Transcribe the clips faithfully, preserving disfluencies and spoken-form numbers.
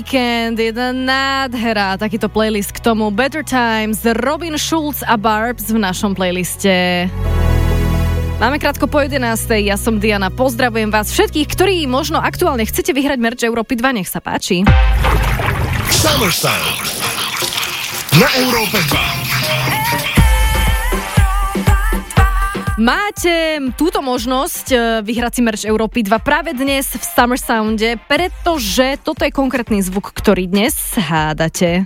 Weekend, jedna nádhera, takýto playlist k tomu Better Times, Robin Schulz a Barbs v našom playliste. Máme krátko po jedenástej, ja som Diana, pozdravujem vás všetkých, ktorí možno aktuálne chcete vyhrať merch Európy dva, nech sa páči. Summer Sound na Európe dva. Máte túto možnosť vyhrať si merch Európy dva práve dnes v Summer Sounde, pretože toto je konkrétny zvuk, ktorý dnes hádate.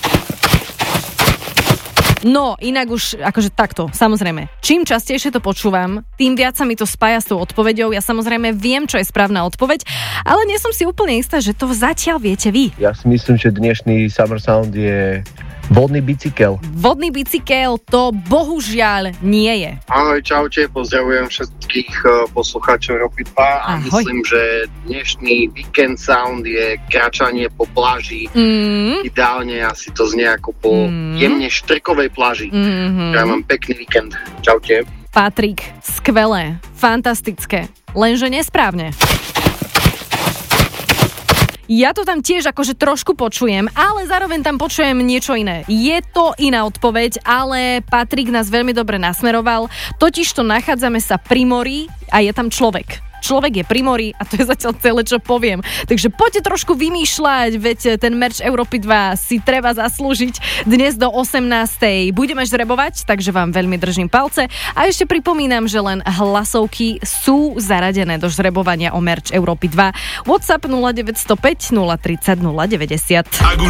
No, inak už akože takto, samozrejme. Čím častejšie to počúvam, tým viac sa mi to spája s tou odpoveďou. Ja samozrejme viem, čo je správna odpoveď, ale nie som si úplne istá, že to zatiaľ viete vy. Ja si myslím, že dnešný Summer Sound je vodný bicykel. Vodný bicykel to bohužiaľ nie je. Ahoj, čaute, pozdravujem všetkých uh, poslucháčov Európy dva a Ahoj. myslím, že dnešný weekend sound je kráčanie po pláži. Mm. Ideálne asi to znie ako po Mm. jemne štrkovej pláži. Mm-hmm. Ja mám pekný víkend. Čaute. Patrik, skvelé, fantastické, lenže nesprávne. Ja to tam tiež akože trošku počujem, ale zároveň tam počujem niečo iné. Je to iná odpoveď, ale Patrik nás veľmi dobre nasmeroval. Totižto nachádzame sa pri mori a je tam človek. Človek je pri mori a to je zatiaľ celé, čo poviem. Takže poďte trošku vymýšľať, veď ten merch Európy dva si treba zaslúžiť. Dnes do osemnástej budeme žrebovať, takže vám veľmi držím palce. A ešte pripomínam, že len hlasovky sú zaradené do žrebovania o merch Európy dva. WhatsApp nula deväť nula päť, nula tri nula, nula deväť nula. Ak už